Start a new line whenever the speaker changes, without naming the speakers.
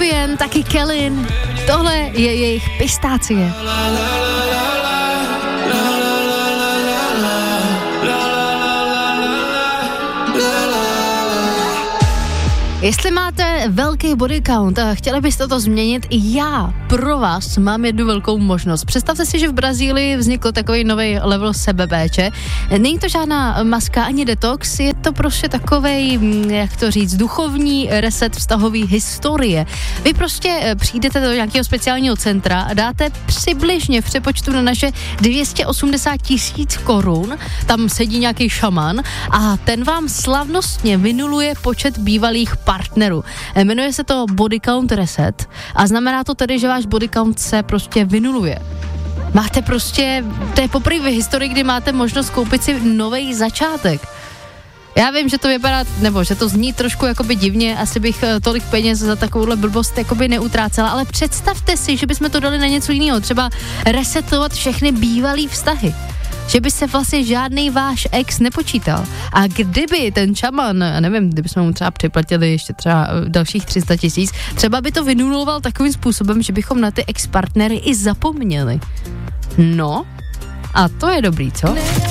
Dorian, taky Kellyn. Tohle je jejich Pistácie. Jestli máte velký body count a chtěli byste to změnit, i já pro vás mám jednu velkou možnost. Představte si, že v Brazílii vznikl takový nový level sebepéče. Není to žádná maska ani detox, je to prostě takovej, jak to říct, duchovní reset vztahový historie. Vy prostě přijdete do nějakého speciálního centra a dáte přibližně v přepočtu na naše 280 000 korun, tam sedí nějaký šaman a ten vám slavnostně vynuluje počet bývalých partnerů. Jmenuje se to Body Count Reset a znamená to tedy, že váš body count se prostě vynuluje. Máte prostě, to je poprvé v historii, kdy máte možnost koupit si nový začátek. Já vím, že to vypadá, nebo že to zní trošku jakoby divně, asi bych tolik peněz za takovouhle blbost jakoby neutrácela, ale představte si, že bychom to dali na něco jiného, třeba resetovat všechny bývalý vztahy. Že by se vlastně žádný váš ex nepočítal. A kdyby ten šaman, nevím, kdybychom mu třeba připlatili ještě třeba dalších 300 000, třeba by to vynuloval takovým způsobem, že bychom na ty ex-partnery i zapomněli. No, a to je dobrý, co?